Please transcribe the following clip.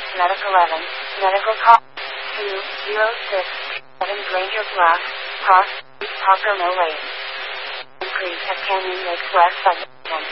Medic 11, medical call 206, 7 Granger Block, Parker, no lane. Increase at Canyon Lakes West by